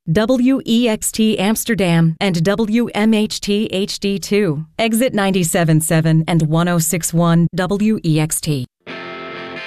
WEXT Amsterdam and WMHT HD2, exit 97.7 and 106.1 WEXT.